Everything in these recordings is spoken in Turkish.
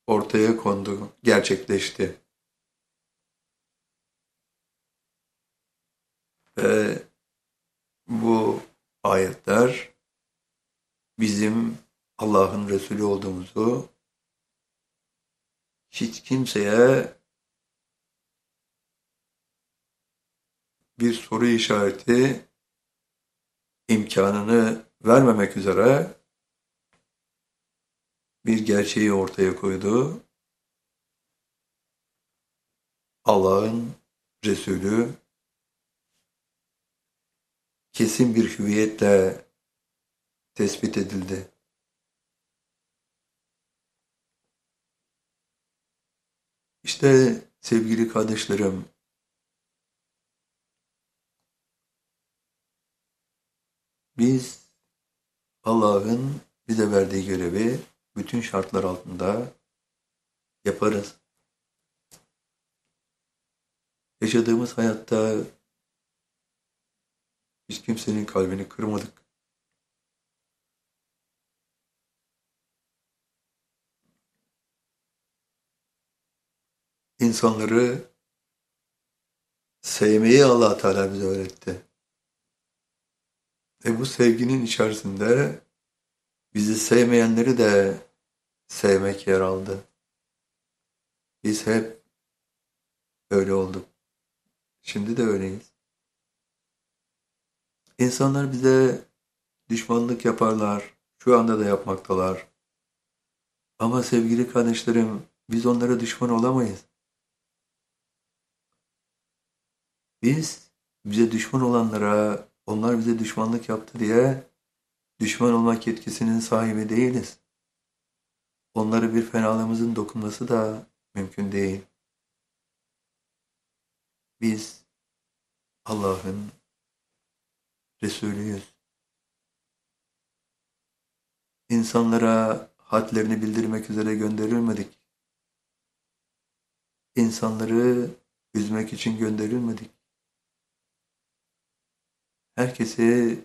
ortaya kondu, gerçekleşti. Ve bu ayetler bizim Allah'ın Resulü olduğumuzu hiç kimseye bir soru işareti imkanını vermemek üzere bir gerçeği ortaya koydu. Allah'ın Resulü kesin bir hüviyetle tespit edildi. İşte sevgili kardeşlerim, biz Allah'ın bize verdiği görevi bütün şartlar altında yaparız. Yaşadığımız hayatta hiç kimsenin kalbini kırmadık. İnsanları sevmeyi Allah Teala bize öğretti. Ve bu sevginin içerisinde bizi sevmeyenleri de sevmek yer aldı. Biz hep öyle olduk. Şimdi de öyleyiz. İnsanlar bize düşmanlık yaparlar. Şu anda da yapmaktalar. Ama sevgili kardeşlerim, biz onlara düşman olamayız. Biz bize düşman olanlara, onlar bize düşmanlık yaptı diye düşman olmak yetkisinin sahibi değiliz. Onlara bir fenalığımızın dokunması da mümkün değil. Biz Allah'ın Resulüyüz. İnsanlara hadlerini bildirmek üzere gönderilmedik. İnsanları üzmek için gönderilmedik. Herkesi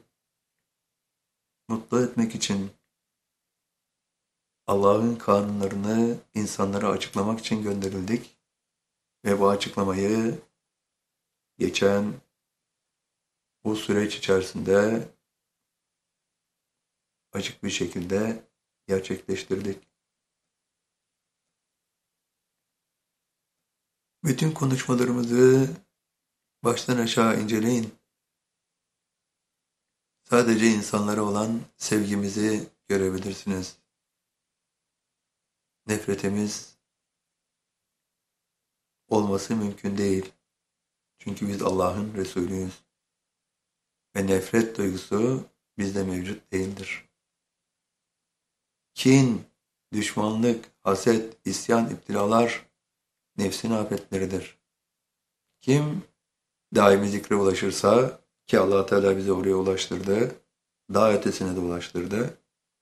mutlu etmek için Allah'ın kanunlarını insanlara açıklamak için gönderildik ve bu açıklamayı geçen bu süreç içerisinde açık bir şekilde gerçekleştirdik. Bütün konuşmalarımızı baştan aşağı inceleyin. Sadece insanlara olan sevgimizi görebilirsiniz. Nefretimiz olması mümkün değil. Çünkü biz Allah'ın Resulüyüz. Ve nefret duygusu bizde mevcut değildir. Kin, düşmanlık, haset, isyan, iptilalar nefsin afetleridir. Kim daimi zikre ulaşırsa ki Allah Teala bizi oraya ulaştırdı, daha ötesine de ulaştırdı.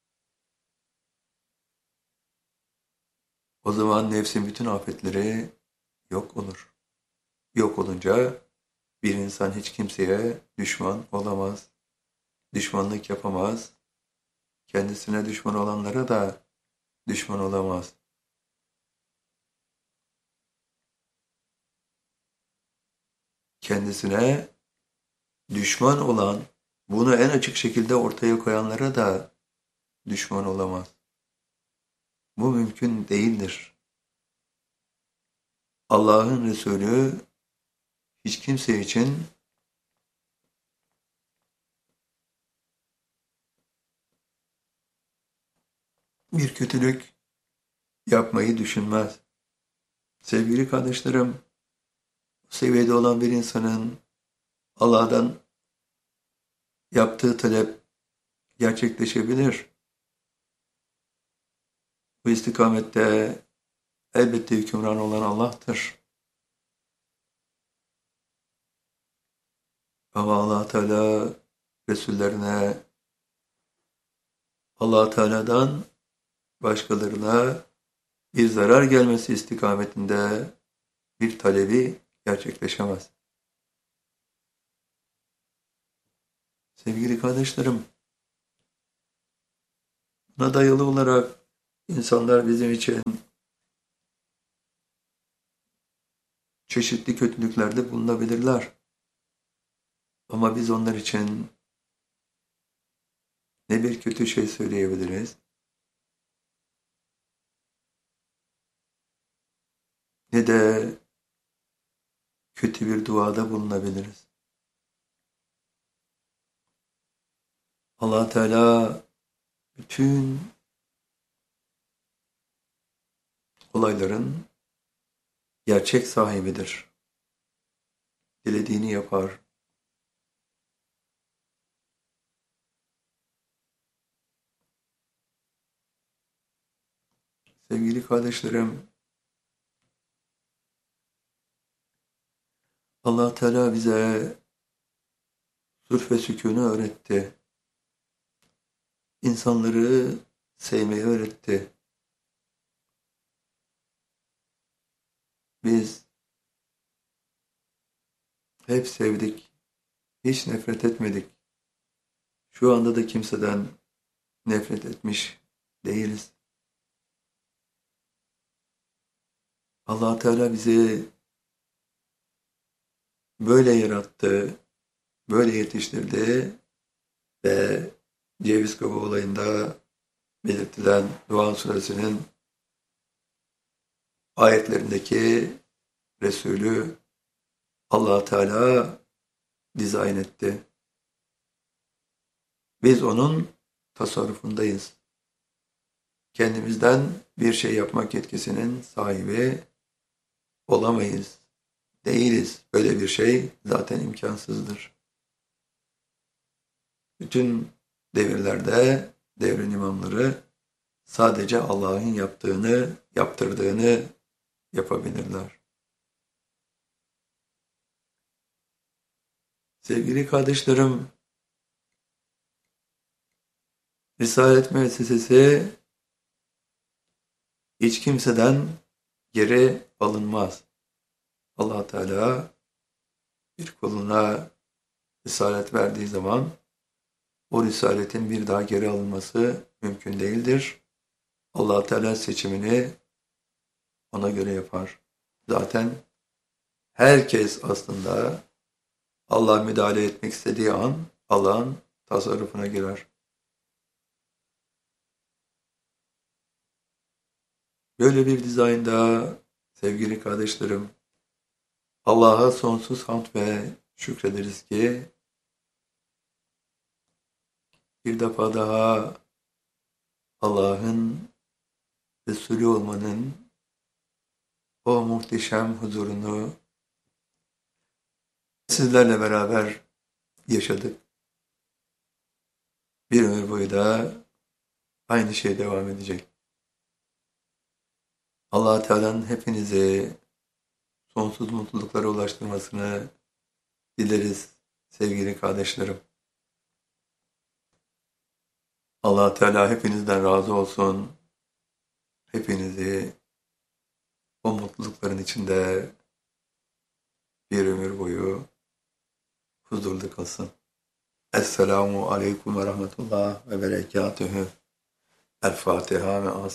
O zaman nefsin bütün afetleri yok olur. Yok olunca bir insan hiç kimseye düşman olamaz, düşmanlık yapamaz, kendisine düşman olanlara da düşman olamaz. Kendisine düşman olan, bunu en açık şekilde ortaya koyanlara da düşman olamaz. Bu mümkün değildir. Allah'ın Resulü hiç kimse için bir kötülük yapmayı düşünmez. Sevgili kardeşlerim, bu seviyede olan bir insanın Allah'tan yaptığı talep gerçekleşebilir. Bu istikamette elbette hükümran olan Allah'tır. Ama Allah Teala Resullerine Allah Teala'dan başkalarına bir zarar gelmesi istikametinde bir talebi gerçekleşemez. Sevgili kardeşlerim, buna dayalı olarak insanlar bizim için çeşitli kötülüklerde bulunabilirler. Ama biz onlar için ne bir kötü şey söyleyebiliriz, ne de kötü bir duada bulunabiliriz. Allah Teala bütün olayların gerçek sahibidir. Dilediğini yapar. Sevgili kardeşlerim, Allah Teala bize sulh ve sükûnü öğretti. İnsanları sevmeyi öğretti. Biz hep sevdik, hiç nefret etmedik. Şu anda da kimseden nefret etmiş değiliz. Allah Teala bizi böyle yarattı, böyle yetiştirdi ve ceviz kabuğu olayında belirtilen Duhan Suresinin ayetlerindeki Resulü Allah Teala dizayn etti. Biz onun tasarrufundayız. Kendimizden bir şey yapmak yetkisinin sahibi olamayız. Değiliz. Böyle bir şey zaten imkansızdır. Bütün devirlerde devrin imamları sadece Allah'ın yaptığını, yaptırdığını yapabilirler. Sevgili kardeşlerim, Risalet Müessesesi hiç kimseden geri alınmaz. Allah Teala bir kuluna risalet verdiği zaman o risaletin bir daha geri alınması mümkün değildir. Allah Teala seçimini ona göre yapar. Zaten herkes aslında Allah müdahale etmek istediği an Allah'ın tasarrufuna girer. Böyle bir dizaynda sevgili kardeşlerim, Allah'a sonsuz hamd ve şükrederiz ki bir defa daha Allah'ın Resulü olmanın o muhteşem huzurunu sizlerle beraber yaşadık. Bir ömür boyu da aynı şey devam edecek. Allah Teala'nın hepinizi sonsuz mutluluklara ulaştırmasını dileriz sevgili kardeşlerim. Allah Teala hepinizden razı olsun. Hepinizi o mutlulukların içinde bir ömür boyu huzurlu kılsın. Esselamu Aleyküm ve Rahmetullah ve Berekatühü. El Fatiha ve As.